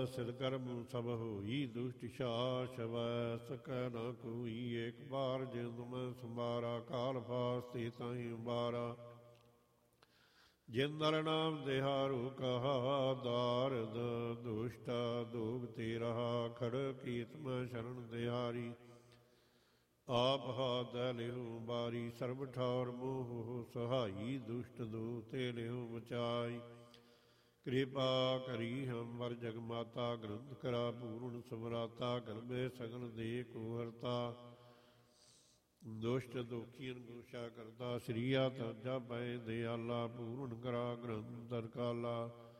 ਸਿਰ ਕਰਮ ਸਭ ਹੋਈ ਦੁਸ਼ਟ ਸ਼ਾਸ ਵੈ ਸਕੈ ਨ ਕੋਈ ਏਕ ਬਾਰ ਜਿੰਦ ਮੈਂ ਸੰਭਾਰਾ ਕਾਲ ਫਾਸਤੇ ਤਾਹੀਂ ਉਬਾਰਾ ਜਿਨ ਨਰ ਨਾਮ ਦਿਹਾਰੂ ਕਹਾ ਦਾਰਦ ਦੁਸ਼ਟਾ ਦੋਗ ਤੇ ਰਹਾ ਖੜ ਕੀਤ ਮੈਂ ਸ਼ਰਨ ਦਿਹਾਰੀ ਆਪ ਹਾਥ ਲਿਹੁ ਬਾਰੀ ਸਰਬ ਠੌਰ ਮੋਹ ਸਹਾਈ ਦੁਸ਼ਟ ਦੂ ਤੇ ਲਿਹੁ ਬਚਾਈ ਕਿਰਪਾ ਕਰੀ ਹਮਰ ਜਗ ਮਾਤਾ ਗ੍ਰੰਥ ਕਰਾ ਪੂਰਨ ਸਮਰਾਤਾ ਗਰਬੇ ਸਗਲ ਦੇ ਕੋ ਹਰਤਾ ਦੁਸ਼ਟ ਦੋਖੀਨ ਗੋਸ਼ਾ ਕਰਤਾ ਸ੍ਰੀਆ ਤਜਾ ਪੈ ਦਿਆਲਾ ਪੂਰਨ ਕਰਾ ਗ੍ਰੰਥ ਕਾਲਾ